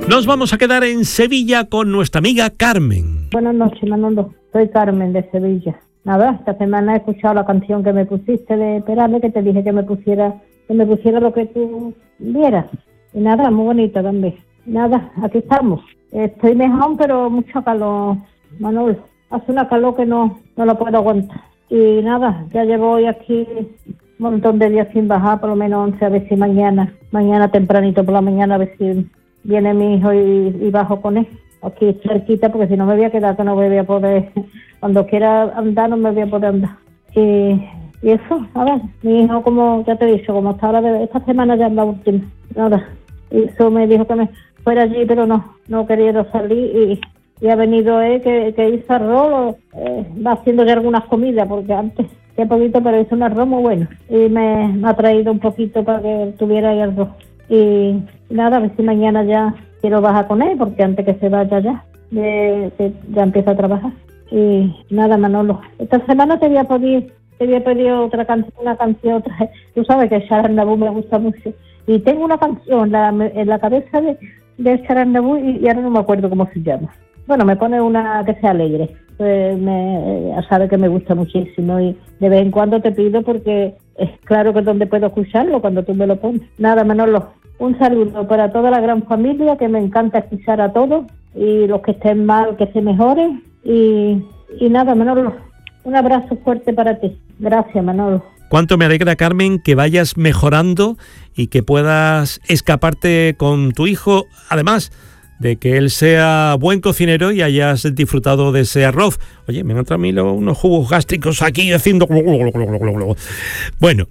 Nos vamos a quedar en Sevilla con nuestra amiga Carmen. Buenas noches, Manolo. Soy Carmen de Sevilla. Nada, esta semana he escuchado la canción que me pusiste de Perales, que te dije que me pusiera lo que tú vieras. Y nada, muy bonita también. Nada, aquí estamos. Estoy mejor, pero mucho calor, Manolo. Hace una calor que no lo puedo aguantar. Y nada, ya llevo hoy aquí un montón de días sin bajar, por lo menos 11, a ver si mañana tempranito por la mañana, a ver si viene mi hijo y bajo con él. Aquí cerquita, porque si no me voy a quedar, que no me voy a poder, cuando quiera andar no me voy a poder andar. Y eso, a ver, mi hijo, como ya te he dicho, como hasta ahora, de esta semana ya es la última. Nada, y eso me dijo que me fuera allí, pero no quería salir y ha venido que hizo arroz, va haciendo ya algunas comidas, porque antes hacía poquito, pero hizo un arroz muy bueno. Y me ha traído un poquito para que tuviera ahí arroz. Y nada, a ver si mañana ya quiero bajar con él, porque antes que se vaya ya empieza a trabajar. Y nada, Manolo, esta semana te había pedido una canción otra. Tú sabes que Charandabú me gusta mucho. Y tengo una canción en la cabeza de Charandabú y ahora no me acuerdo cómo se llama. Bueno, me pone una que sea alegre. Pues sabe que me gusta muchísimo y de vez en cuando te pido, porque es claro que es donde puedo escucharlo cuando tú me lo pones. Nada, Manolo, un saludo para toda la gran familia, que me encanta escuchar a todos, y los que estén mal, que se mejoren. Y nada, Manolo, un abrazo fuerte para ti. Gracias, Manolo. Cuánto me alegra, Carmen, que vayas mejorando y que puedas escaparte con tu hijo, además de que él sea buen cocinero y hayas disfrutado de ese arroz. Oye, me han entrado a mí unos jugos gástricos aquí haciendo... Bueno,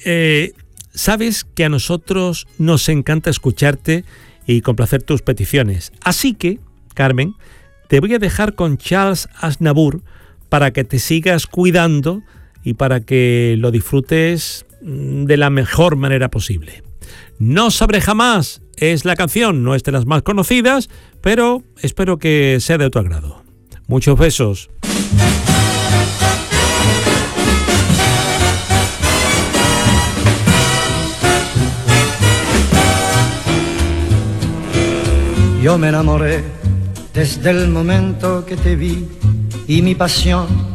sabes que a nosotros nos encanta escucharte y complacer tus peticiones. Así que, Carmen, te voy a dejar con Charles Aznavour para que te sigas cuidando y para que lo disfrutes de la mejor manera posible. No sabré jamás es la canción, no es de las más conocidas, pero espero que sea de tu agrado. Muchos besos. Yo me enamoré desde el momento que te vi y mi pasión